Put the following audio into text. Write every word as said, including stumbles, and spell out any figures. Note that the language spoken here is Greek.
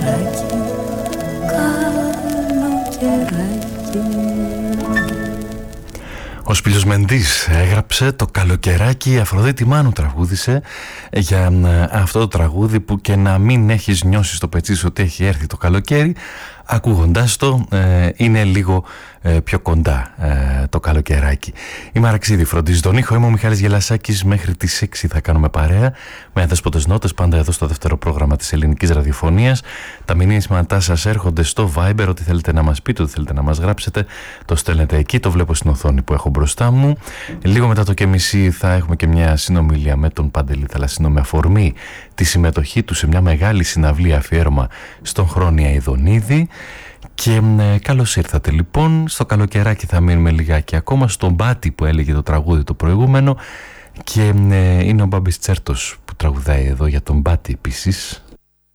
καλοκαιράκι, καλοκαιράκι. Ο Σπύλιος Μεντής έγραψε το καλοκαιράκι, η Αφροδίτη Μάνου τραγούδισε για αυτό το τραγούδι που και να μην έχεις νιώσει στο πετσί σου ότι έχει έρθει το καλοκαίρι, ακούγοντάς το ε, είναι λίγο ε, πιο κοντά ε, το καλοκαιράκι. Η Μαραξίδη φροντίζει τον ήχο, είμαι ο Μιχάλης Γελασάκης, μέχρι τις έξι θα κάνουμε παρέα με αδέσποτες νότες, πάντα εδώ στο δεύτερο πρόγραμμα της ελληνικής ραδιοφωνίας. Τα μηνύματά σας έρχονται στο Viber, ό,τι θέλετε να μας πείτε, ό,τι θέλετε να μας γράψετε, το στέλνετε εκεί, το βλέπω στην οθόνη που έχω μπροστά μου. Λίγο μετά το και μισή θα έχουμε και μια συνομιλία με τον Παντελή Θαλασσινό με αφορμή τη συμμετοχή του σε μια μεγάλη συναυλία αφιέρωμα στον Χρόνια Ιδονίδη. Και ε, καλώς ήρθατε λοιπόν. Στο καλοκαιράκι θα μείνουμε λιγάκι ακόμα, στον Μπάτι που έλεγε το τραγούδι το προηγούμενο, και ε, είναι ο Μπάμπης Τσέρτος που τραγουδάει εδώ για τον Μπάτι επίσης.